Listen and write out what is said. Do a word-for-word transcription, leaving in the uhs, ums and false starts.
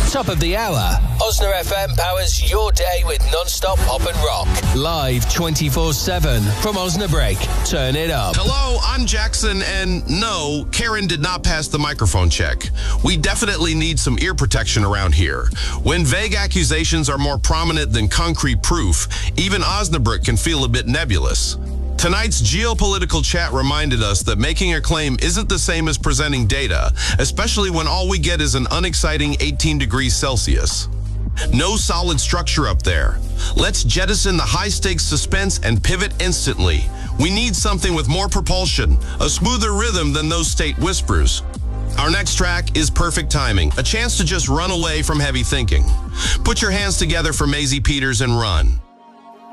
Top of the hour, Osna F M powers your day with non-stop pop and rock. Live twenty-four seven from Osnabrück. Turn it up. Hello, I'm Jackson, and no, Karen did not pass the microphone check. We definitely need some ear protection around here. When vague accusations are more prominent than concrete proof, even Osnabrück can feel a bit nebulous. Tonight's geopolitical chat reminded us that making a claim isn't the same as presenting data, especially when all we get is an unexciting eighteen degrees Celsius. No solid structure up there. Let's jettison the high-stakes suspense and pivot instantly. We need something with more propulsion, a smoother rhythm than those state whispers. Our next track is perfect timing, a chance to just run away from heavy thinking. Put your hands together for Maisie Peters and run.